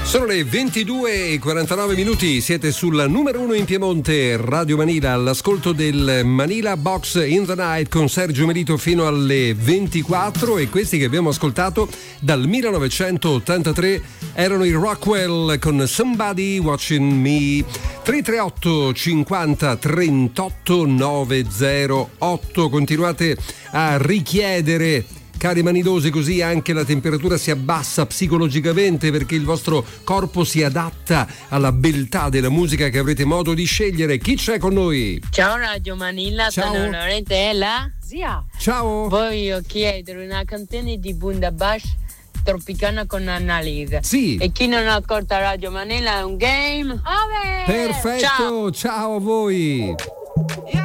Sono le 22:49, siete sul numero 1 in Piemonte, Radio Manila, all'ascolto del Manila Box in the Night con Sergio Melito fino alle 24, e questi che abbiamo ascoltato dal 1983 erano i Rockwell con Somebody Watching Me. 338 50 38 908, continuate a richiedere, cari manidosi, così anche la temperatura si abbassa psicologicamente, perché il vostro corpo si adatta alla beltà della musica che avrete modo di scegliere. Chi c'è con noi? Ciao Radio Manila, ciao. Sono Lorentella. Zia. Ciao. Voglio chiedere una canzone di Bundabash Tropicana con Annalisa. Sì. E chi non ascolta Radio Manila è un game over. Perfetto, ciao a voi.